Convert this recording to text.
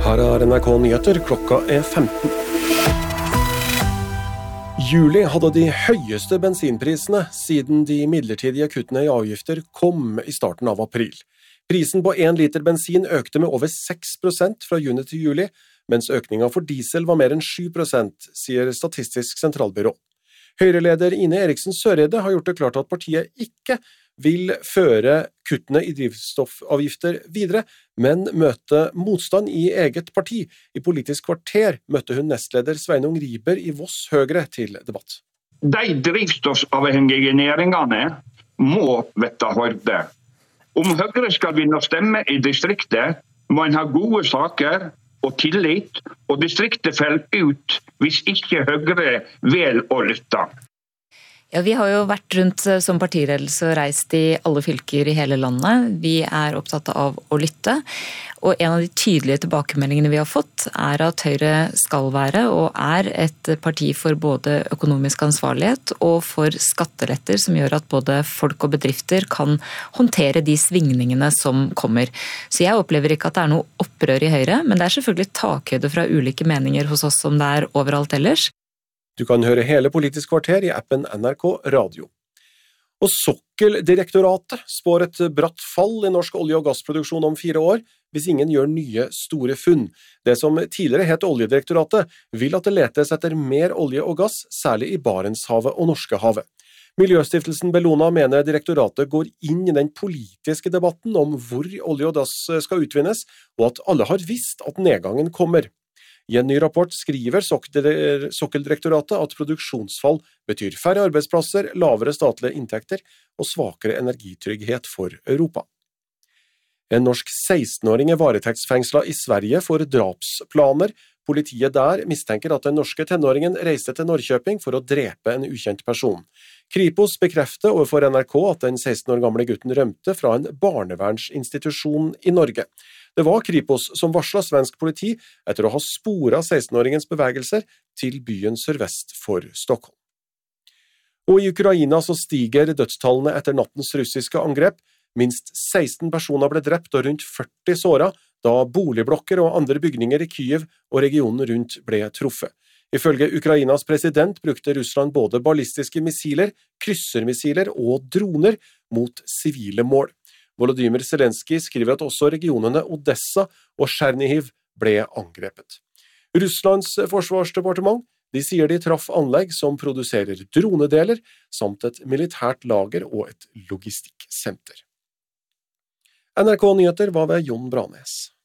Her er NRK Nyheter, klokka er 15. Juli hadde de høyeste bensinprisene siden de midlertidige kuttene i avgifter kom i starten av april. Prisen på 1 liter bensin økte med over 6% fra juni til juli, mens økningen for diesel var mer enn 7%, sier Statistisk sentralbyrå. Høyreleder Ine Eriksen Søreide har gjort det klart at partiet ikke vil føre kuttene i drivstoffavgifter videre, men møte motstand i eget parti. I Politisk kvarter møtte hun nestleder Sveinung Riber i Voss Høgre til debatt. De drivstoffavhengige næringene må vette hørde. Om Høgre skal vinne stemme i distriktet, må en ha gode saker og tillit, og distriktet faller ut hvis ikke Høgre vel å lytte. Ja, vi har jo vært rundt som partiledelse og reist i alle fylker i hele landet. Vi er opptatt av å lytte, og en av de tydelige tilbakemeldingene vi har fått er at Høyre skal være og er et parti for både økonomisk ansvarlighet og for skatteletter som gjør at både folk og bedrifter kan håndtere de svingningene som kommer. Så jeg opplever ikke at det er noe opprør i Høyre, men det er selvfølgelig takhøyde fra ulike meninger hos oss som det er overalt ellers. Du kan høre hele Politisk kvarter i appen NRK Radio. Og Sokkeldirektoratet spår et bratt fall i norsk olje- og gassproduksjon om 4 år, hvis ingen gjør nye store funn. Det som tidligere het Oljedirektoratet, vil at det letes etter mer olje og gass, særlig i Barentshavet og Norskehavet. Miljøstiftelsen Bellona mener direktoratet går inn i den politiske debatten om hvor olje og gass skal utvinnes, og at alle har visst at nedgangen kommer. I en ny rapport skriver Sokkeldirektoratet at produksjonsfall betyr færre arbeidsplasser, lavere statlige inntekter og svakere energitrygghet for Europa. En norsk 16-åring er varetektsfengslet i Sverige for drapsplaner. Politiet der mistenker at den norske tenåringen reiste til Norrköping for å drepe en ukjent person. Kripos bekrefter overfor NRK at den 16 år gamle gutten rømte fra en barnevernsinstitusjon i Norge. Det var Kripos som varslet svensk politi etter å ha sporet 16-åringens bevegelser til byen sørvest for Stockholm. Og i Ukraina så stiger dødstallene etter nattens russiske angrep. Minst 16 personer ble drept og rundt 40 såret da boligblokker og andre bygninger i Kyiv og regionen rundt ble truffet. Ifølge Ukrainas president brukte Russland både ballistiske missiler, kryssermissiler og droner mot sivile mål. Volodymyr Zelenskyj skriver at også regionene Odessa og Chernihiv ble angrepet. Russlands forsvarsdepartement sier de traff anlegg som produserer dronedeler, samt et militært lager og et logistikksenter. NRK Nyheter var ved Jon Branes.